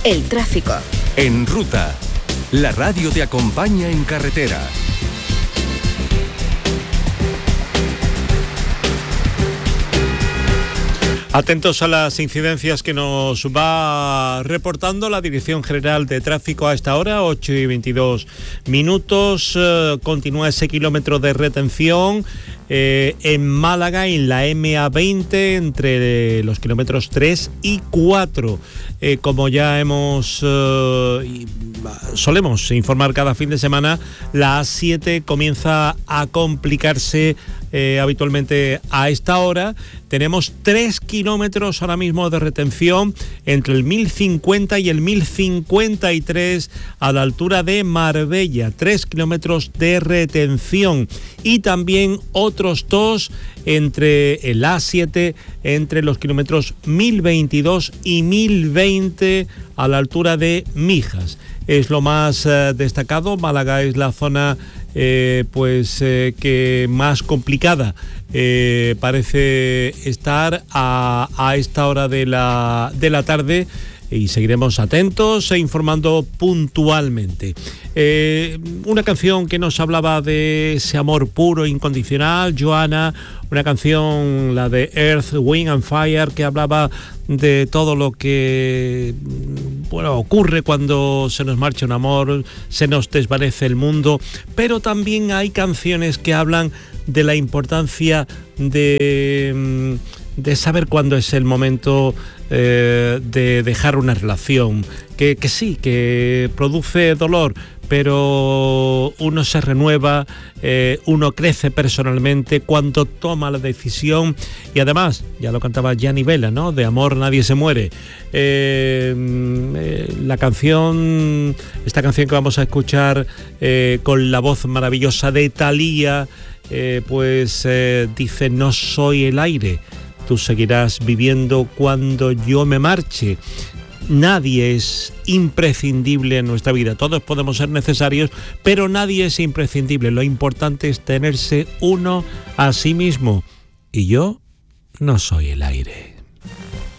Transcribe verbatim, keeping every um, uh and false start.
El tráfico. En Ruta, la radio te acompaña en carretera. Atentos a las incidencias que nos va reportando la Dirección General de Tráfico a esta hora, ocho y veintidós minutos. Eh, continúa ese kilómetro de retención eh, en Málaga, en la eme a veinte, entre los kilómetros tres y cuatro. Eh, como ya hemos eh, solemos informar cada fin de semana, la a siete comienza a complicarse eh, habitualmente a esta hora. Tenemos tres kilómetros ahora mismo de retención entre el mil cincuenta y el mil cincuenta y tres a la altura de Marbella. Tres kilómetros de retención. Y también otros dos entre el a siete, entre los kilómetros mil veintidós y mil veinte a la altura de Mijas. Es lo más eh, destacado. Málaga es la zona eh, pues eh, que más complicada eh, parece estar a, a esta hora de la, de la tarde, y seguiremos atentos e informando puntualmente. Eh, una canción que nos hablaba de ese amor puro, incondicional, Johanna, una canción, la de Earth, Wind and Fire, que hablaba de todo lo que bueno, ocurre cuando se nos marcha un amor, se nos desvanece el mundo, pero también hay canciones que hablan de la importancia de, de saber cuándo es el momento eh, de dejar una relación, que, que sí, que produce dolor, pero uno se renueva, eh, uno crece personalmente cuando toma la decisión. Y además, ya lo cantaba Gianni Vella, ¿no? De amor nadie se muere. Eh, eh, la canción, esta canción que vamos a escuchar eh, con la voz maravillosa de Thalía, eh, pues eh, dice: no soy el aire, tú seguirás viviendo cuando yo me marche. Nadie es imprescindible en nuestra vida, todos podemos ser necesarios, pero nadie es imprescindible. Lo importante es tenerse uno a sí mismo. Y yo no soy el aire.